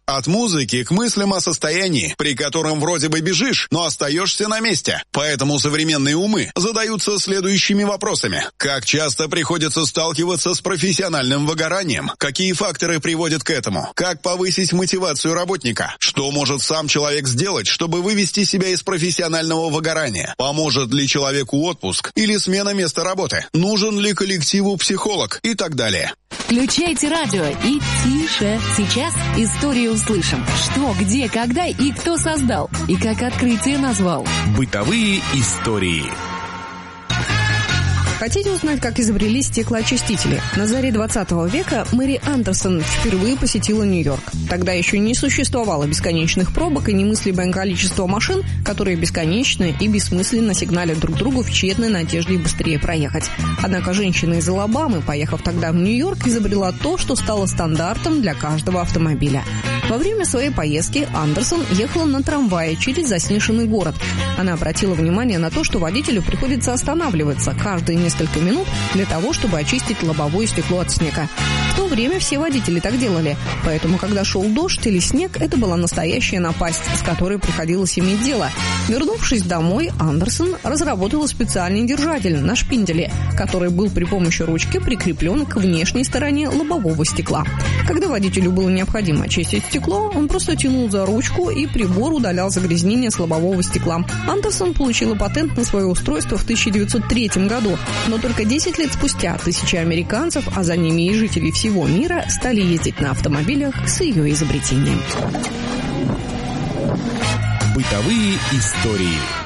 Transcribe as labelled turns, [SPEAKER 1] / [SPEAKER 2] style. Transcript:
[SPEAKER 1] От музыки к мыслям о состоянии, при котором вроде бы бежишь, но остаешься на месте. Поэтому современные умы задаются следующими вопросами. Как часто приходится сталкиваться с профессиональным выгоранием? Какие факторы приводят к этому? Как повысить мотивацию работника? Что может сам человек сделать, чтобы вывести себя из профессионального выгорания? Поможет ли человеку отпуск или смена места работы? Нужен ли коллективу психолог и так далее?
[SPEAKER 2] Включайте радио и тише. Сейчас историю услышим. Что, где, когда и кто создал. И как открытие назвал.
[SPEAKER 3] Бытовые истории.
[SPEAKER 4] Хотите узнать, как изобрели стеклоочистители? На заре 20 века Мэри Андерсон впервые посетила Нью-Йорк. Тогда еще не существовало бесконечных пробок и немыслимое количество машин, которые бесконечно и бессмысленно сигналят друг другу в тщетной надежде быстрее проехать. Однако женщина из Алабамы, поехав тогда в Нью-Йорк, изобрела то, что стало стандартом для каждого автомобиля. Во время своей поездки Андерсон ехала на трамвае через заснеженный город. Она обратила внимание на то, что водителю приходится останавливаться каждые несколько минут для того, чтобы очистить лобовое стекло от снега. В то время все водители так делали, поэтому, когда шел дождь или снег, это была настоящая напасть, с которой приходилось иметь дело. Вернувшись домой, Андерсон разработала специальный держатель на шпинделе, который был при помощи ручки прикреплен к внешней стороне лобового стекла. Когда водителю было необходимо очистить стекло, он просто тянул за ручку, и прибор удалял загрязнение с лобового стекла. Андерсон получила патент на свое устройство в 1903 году, но только 10 лет спустя тысячи американцев, а за ними и жителей всего мира, стали ездить на автомобилях с ее изобретением.
[SPEAKER 3] Бытовые истории.